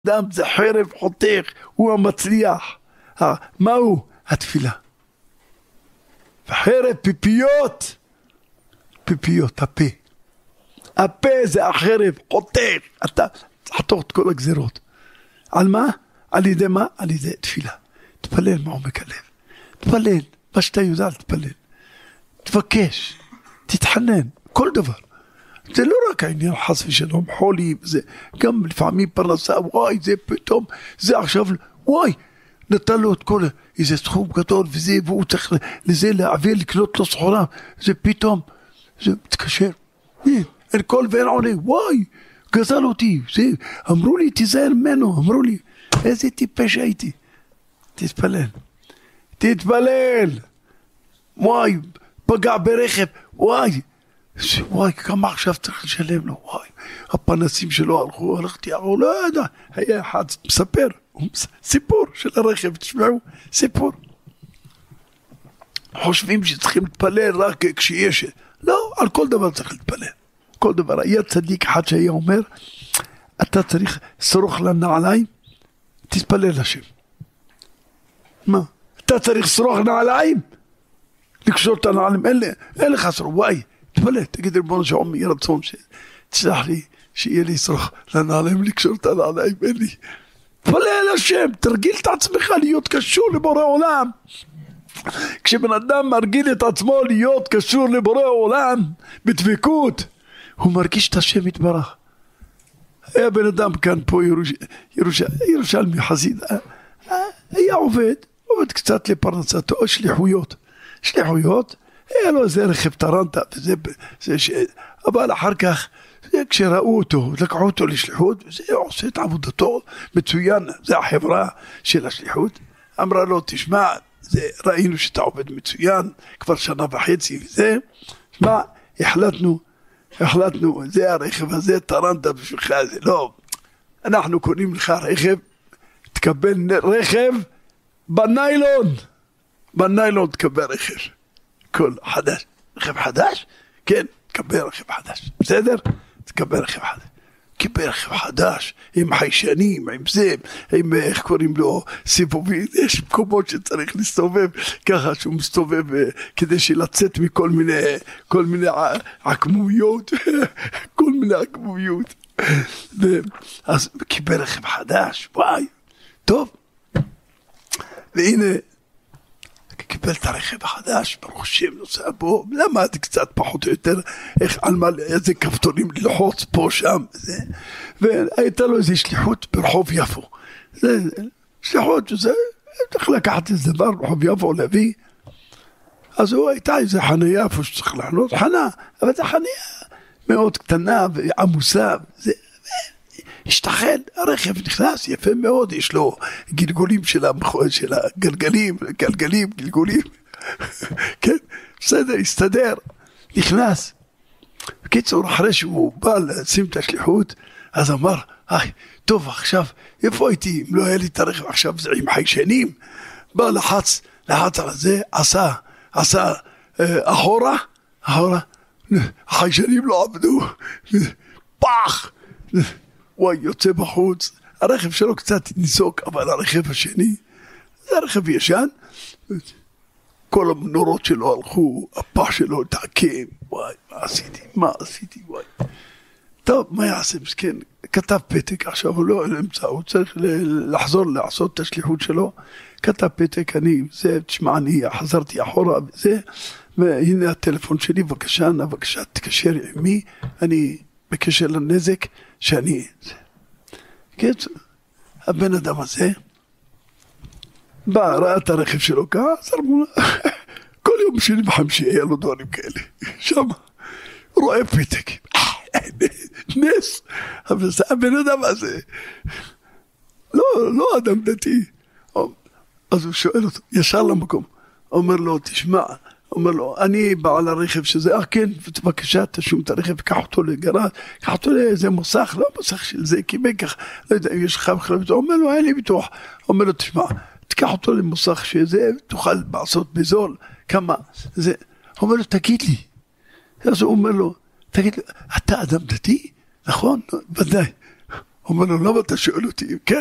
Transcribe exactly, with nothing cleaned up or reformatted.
אדם זה חרב חותך, הוא המצליח. מה הוא? התפילה. וחרב פיפיות, פיפיות, הפה. הפה זה החרב חותך, אתה חתוך את כל הגזירות. על מה? על ידי מה? על ידי תפילה. תפלל מעומק הלב. תפלל, מה שאתה יודע, תפלל. תבקש, תתחנן, כל דבר. זה לא רק העניין חס ושלום, חולי, זה גם לפעמים פרנסה, וואי, זה פתאום, זה עכשיו, וואי, נתן לו את כל, איזה סכום גדול וזה, והוא צריך לזה להעביר, לקנות לו סחורה, זה פתאום, זה מתקשר, אין, אין כל ואין עונה, וואי, גזל אותי, זה, אמרו לי, תיזהר ממנו, אמרו לי, איזה טיפש הייתי, תתפלל, תתפלל, וואי, פגע ברכב, וואי, וואי, כמה עכשיו צריך לשלם לו, וואי, הפנסים שלו הלכו, הלכתי, הוא לא יודע, היה אחד מספר, סיפור של הרכב, תשמעו, סיפור. חושבים שצריכים להתפלל רק כשיש, לא, על כל דבר צריך להתפלל, כל דבר. היה צדיק אחד שהיה אומר, אתה צריך שרוך לנעליים, תתפלל לשם. מה? אתה צריך שרוך נעליים? לקשור את הנעליים, אין לך שרוך, וואי, תפלל, תגיד ריבונו של עולם, יהיה רצון שתשלח לי, שיהיה לי שרוך לנעליים, לקשור את הנעליים, אין לי. תפלל השם, תרגיל את עצמך להיות קשור לבורא עולם. כשבן אדם מרגיל את עצמו להיות קשור לבורא עולם, בדבקות, הוא מרגיש את השם יתברך. היה בן אדם כאן פה, ירוש... ירוש... ירושלמי חסיד, היה עובד, עובד קצת לפרנסתו, שליחויות. שליחויות, היה לו איזה רכב טרנטה, וזה, זה ש... אבל אחר כך, כשראו אותו, לקחו אותו לשליחות, זה עושה את עבודתו מצוין, זה החברה של השליחות, אמרה לו, תשמע, זה, ראינו שאתה עובד מצוין, כבר שנה וחצי וזה, תשמע, החלטנו, החלטנו, זה הרכב הזה, טרנטה בשבילך, זה לא, אנחנו קונים לך רכב, תקבל רכב בניילון, בניילון תקבל רכב, כל חדש, רכב חדש? כן, תקבל רכב חדש, בסדר? תקבל רכב חדש, תקבל רכב חדש, עם חיישנים, עם זה, עם איך קוראים לו, סיבובים, יש מקומות שצריך להסתובב, ככה שהוא מסתובב כדי שלצאת מכל מיני, כל מיני עקמומיות, כל מיני עקמומיות, אז קיבל רכב חדש, וואי, טוב, והנה, קיבל את הרכב החדש, ברוך השם נוסע בו, למד קצת פחות או יותר, איך על מה, איזה כפתורים ללחוץ פה, שם, זה, והייתה לו איזו שליחות ברחוב יפו, זה, שליחות, זה, צריך לקחת איזה דבר ברחוב יפו להביא, אז הוא הייתה איזה חניה, איפה שצריך לעלות, חנה, אבל זה חניה מאוד קטנה ועמוסה, זה, השתחל, הרכב נכנס יפה מאוד, יש לו גלגולים של הגלגלים, גלגלים, גלגולים, כן, בסדר, הסתדר, נכנס. בקיצור, אחרי שהוא בא לשים את השליחות, אז אמר, היי, טוב, עכשיו, איפה הייתי, אם לא היה לי את הרכב, עכשיו זה עם חיישנים, בא לחץ, לחץ על זה, עשה, עשה אחורה, אחורה, החיישנים לא עבדו, פח, וואי, יוצא בחוץ, הרכב שלו קצת ניסוק, אבל הרכב השני, זה הרכב ישן, כל המנורות שלו הלכו, הפח שלו תעקם, וואי, מה עשיתי, מה עשיתי, וואי. טוב, מה יעשה, מסכן, כתב פתק, עכשיו הוא לא אמצע, הוא צריך לחזור לעשות את השליחות שלו, כתב פתק, אני, זה, תשמע, אני חזרתי אחורה, זה, והנה הטלפון שלי, בבקשה, בבקשה, תקשר עם מי, אני בקשר לנזק, שאני, כן, הבן אדם הזה, בא, ראה את הרכב שלו ככה, זרמו לה, כל יום שני בחמישי היה לו דברים כאלה, שם, רואה פתק, נס, אבל זה הבן אדם הזה, לא, לא אדם דתי, אז הוא שואל אותו, ישר למקום, אומר לו, תשמע, אומר לו, אני בעל הרכב שזה, אה כן, בבקשה, תשום את הרכב, קח אותו לגרז, קח אותו לאיזה מוסך, לא מוסך של זה, כי בכך, לא יודע, יש לך מחלבת, אומר לו, אין לי ביטוח, אומר לו, תשמע, תקח אותו למוסך שזה, תוכל לעשות בזול, כמה, זה, אומר לו, תגיד לי, אז הוא אומר לו, תגיד לי, אתה אדם דתי? נכון? ודאי, אומר לו, למה אתה שואל אותי? כן.